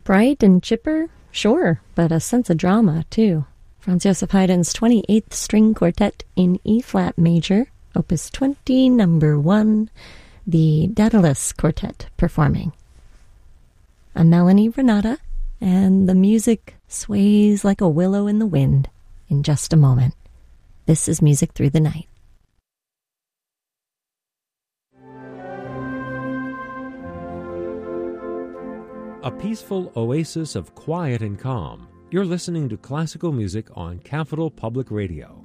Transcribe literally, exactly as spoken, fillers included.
Bright and chipper? Sure, but a sense of drama, too. Franz Joseph Haydn's twenty-eighth String Quartet in E-flat major, Opus twenty, number one, the Daedalus Quartet performing. A Melanie Renata, and the music sways like a willow in the wind in just a moment. This is Music Through the Night. A peaceful oasis of quiet and calm. You're listening to classical music on Capital Public Radio.